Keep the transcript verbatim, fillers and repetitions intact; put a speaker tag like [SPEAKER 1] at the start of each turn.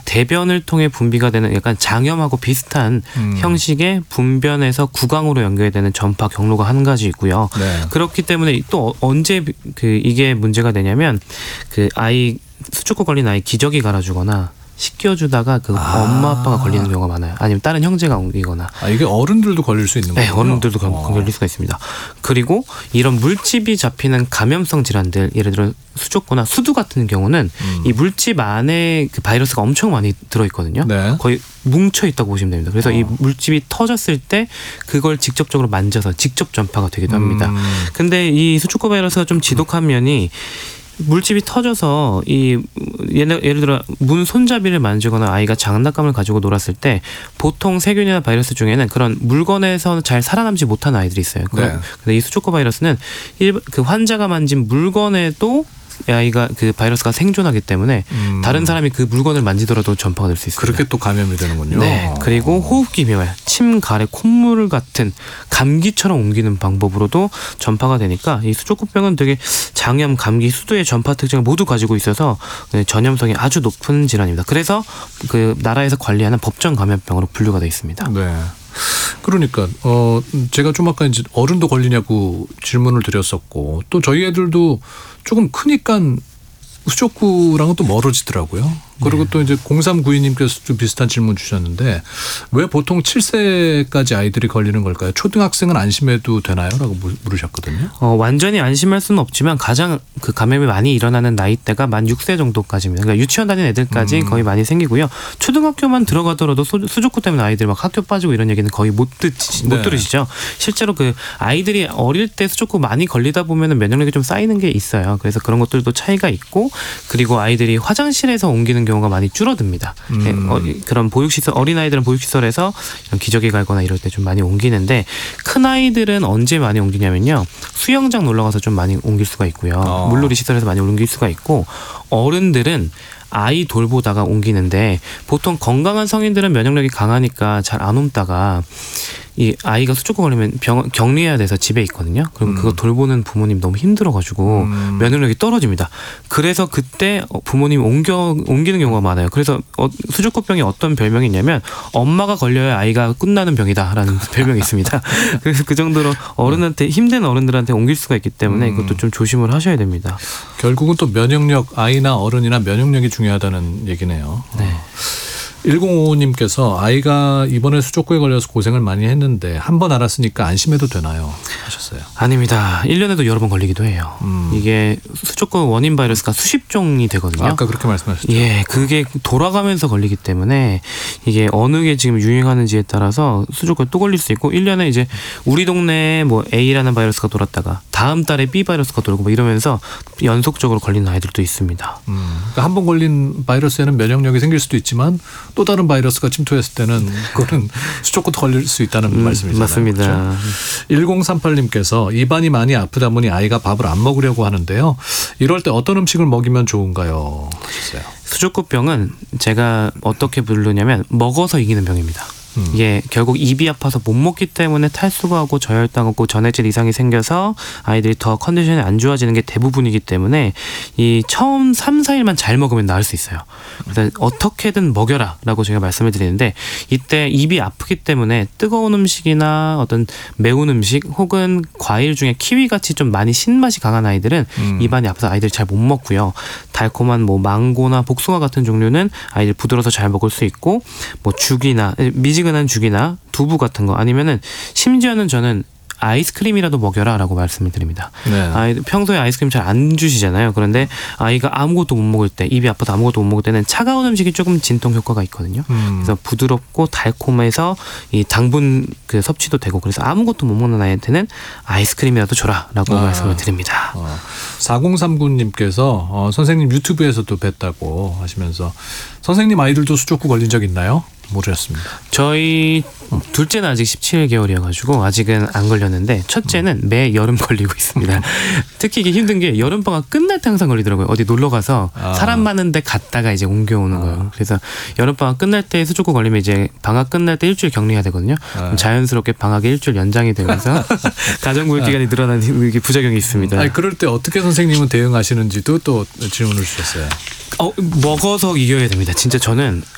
[SPEAKER 1] 대변을 통해 분비가 되는 약간 장염하고 비슷한 음. 형식의 분변에서 구강으로 연결되는 전파 경로가 한 가지 있고요. 네. 그렇기 때문에 또 언제 그 이게 문제가 되냐면 그 아이 수족구 걸린 아이 기저귀 갈아주거나 씻겨주다가 그 아. 엄마 아빠가 걸리는 경우가 많아요. 아니면 다른 형제가 옮기거나.
[SPEAKER 2] 아, 이게 어른들도 걸릴 수 있는 거예요?
[SPEAKER 1] 네, 어른들도 어. 걸릴 수가 있습니다. 그리고 이런 물집이 잡히는 감염성 질환들, 예를 들어 수족구나 수두 같은 경우는 음. 이 물집 안에 그 바이러스가 엄청 많이 들어있거든요. 네. 거의 뭉쳐 있다고 보시면 됩니다. 그래서 어. 이 물집이 터졌을 때 그걸 직접적으로 만져서 직접 전파가 되기도 합니다. 음. 근데 이 수족구 바이러스가 좀 지독한 면이 물집이 터져서 이 예를, 예를 들어 문 손잡이를 만지거나 아이가 장난감을 가지고 놀았을 때 보통 세균이나 바이러스 중에는 그런 물건에서 잘 살아남지 못한 아이들이 있어요. 네. 근데 이 수족구 바이러스는 일, 그 환자가 만진 물건에도 아이가 그 바이러스가 생존하기 때문에 음. 다른 사람이 그 물건을 만지더라도 전파가 될 수 있습니다.
[SPEAKER 2] 그렇게 또 감염이 되는군요.
[SPEAKER 1] 네. 그리고 호흡기 비말, 침, 가래, 콧물 같은 감기처럼 옮기는 방법으로도 전파가 되니까 이 수족구병은 되게 장염, 감기, 수두의 전파 특징을 모두 가지고 있어서 전염성이 아주 높은 질환입니다. 그래서 그 나라에서 관리하는 법정 감염병으로 분류가 되어 있습니다.
[SPEAKER 2] 네. 그러니까 어 제가 좀 아까 이제 어른도 걸리냐고 질문을 드렸었고 또 저희 애들도 조금 크니까 수족구랑은 또 멀어지더라고요. 그리고 네. 또 이제 공삼구이 님께서 좀 비슷한 질문 주셨는데 왜 보통 칠 세까지 아이들이 걸리는 걸까요? 초등학생은 안심해도 되나요? 라고 물으셨거든요.
[SPEAKER 1] 어, 완전히 안심할 수는 없지만 가장 그 감염이 많이 일어나는 나이대가 만 육 세 정도까지입니다. 그러니까 유치원 다니는 애들까지 음. 거의 많이 생기고요. 초등학교만 들어가더라도 소, 수족구 때문에 아이들 막 학교 빠지고 이런 얘기는 거의 못, 듣, 못 네. 들으시죠. 실제로 그 아이들이 어릴 때 수족구 많이 걸리다 보면 면역력이 좀 쌓이는 게 있어요. 그래서 그런 것들도 차이가 있고 그리고 아이들이 화장실에서 옮기는 경우가 많이 줄어듭니다. 음. 어, 그런 보육시설 어린아이들은 보육시설에서 이런 기저귀 갈거나 이럴 때 좀 많이 옮기는데 큰 아이들은 언제 많이 옮기냐면요. 수영장 놀러가서 좀 많이 옮길 수가 있고요. 어. 물놀이 시설에서 많이 옮길 수가 있고 어른들은 아이 돌보다가 옮기는데 보통 건강한 성인들은 면역력이 강하니까 잘 안 옮다가 이 아이가 수족구 걸리면 병원 격리해야 돼서 집에 있거든요. 그럼 음. 그거 돌보는 부모님 너무 힘들어가지고 음. 면역력이 떨어집니다. 그래서 그때 부모님 옮겨 옮기는 경우가 많아요. 그래서 어, 수족구병이 어떤 별명이 있냐면 엄마가 걸려야 아이가 끝나는 병이다라는 별명이 있습니다. 그래서 그 정도로 어른한테 힘든 어른들한테 옮길 수가 있기 때문에 음. 이것도 좀 조심을 하셔야 됩니다.
[SPEAKER 2] 결국은 또 면역력 아이나 어른이나 면역력이 중요하다는 얘기네요. 네. 일공오오 님께서 아이가 이번에 수족구에 걸려서 고생을 많이 했는데 한 번 알았으니까 안심해도 되나요? 하셨어요.
[SPEAKER 1] 아닙니다. 일 년에도 여러 번 걸리기도 해요. 음. 이게 수족구 원인 바이러스가 수십 종이 되거든요.
[SPEAKER 2] 아까 그렇게 말씀하셨죠.
[SPEAKER 1] 예, 그게 돌아가면서 걸리기 때문에 이게 어느 게 지금 유행하는지에 따라서 수족구에 또 걸릴 수 있고 일 년에 이제 우리 동네에 뭐 A라는 바이러스가 돌았다가 다음 달에 B 바이러스가 돌고 뭐 이러면서 연속적으로 걸리는 아이들도 있습니다.
[SPEAKER 2] 음. 그러니까 한 번 걸린 바이러스에는 면역력이 생길 수도 있지만 또 다른 바이러스가 침투했을 때는 그거는 수족구도 걸릴 수 있다는 음, 말씀이잖아요.
[SPEAKER 1] 맞습니다.
[SPEAKER 2] 그렇죠? 일공삼팔 님께서 입안이 많이 아프다 보니 아이가 밥을 안 먹으려고 하는데요. 이럴 때 어떤 음식을 먹이면 좋은가요? 하셨어요.
[SPEAKER 1] 수족구병은 제가 어떻게 부르냐면 먹어서 이기는 병입니다. 음. 이게 결국 입이 아파서 못 먹기 때문에 탈수하고 저혈당하고 전해질 이상이 생겨서 아이들이 더 컨디션이 안 좋아지는 게 대부분이기 때문에 이 처음 삼, 사 일만 잘 먹으면 나을 수 있어요. 그래서 어떻게든 먹여라 라고 제가 말씀을 드리는데 이때 입이 아프기 때문에 뜨거운 음식이나 어떤 매운 음식 혹은 과일 중에 키위같이 좀 많이 신맛이 강한 아이들은 음. 입안이 아파서 아이들이 잘 못 먹고요. 달콤한 뭐 망고나 복숭아 같은 종류는 아이들 부드러워서 잘 먹을 수 있고 뭐 죽이나 미지근한 죽이나 두부 같은 거 아니면은 심지어는 저는 아이스크림이라도 먹여라 라고 말씀을 드립니다. 네. 아이들 평소에 아이스크림 잘 안 주시잖아요. 그런데 아이가 아무것도 못 먹을 때 입이 아파서 아무것도 못 먹을 때는 차가운 음식이 조금 진통 효과가 있거든요. 음. 그래서 부드럽고 달콤해서 이 당분 그 섭취도 되고 그래서 아무것도 못 먹는 아이한테는 아이스크림이라도 줘라 라고 아. 말씀을 드립니다.
[SPEAKER 2] 어. 사공삼구 님께서 어, 선생님 유튜브에서도 뵀다고 하시면서 선생님 아이들도 수족구 걸린 적 있나요? 모르겠습니다.
[SPEAKER 1] 저희 둘째는 아직 십칠 개월이어가지고 아직은 안 걸렸는데 첫째는 매 여름 걸리고 있습니다. 특히 이게 힘든 게 여름방학 끝날 때 항상 걸리더라고요. 어디 놀러 가서 아. 사람 많은데 갔다가 이제 옮겨오는 아. 거예요. 그래서 여름방학 끝날 때 수족구 걸리면 이제 방학 끝날 때 일주일 격리해야 되거든요. 아. 자연스럽게 방학이 일주일 연장이 되면서 가정교육 기간이 늘어나는 부작용이 있습니다.
[SPEAKER 2] 아니, 그럴 때 어떻게 선생님은 대응하시는지도 또 질문을 주셨어요.
[SPEAKER 1] 어, 먹어서 이겨야 됩니다. 진짜 저는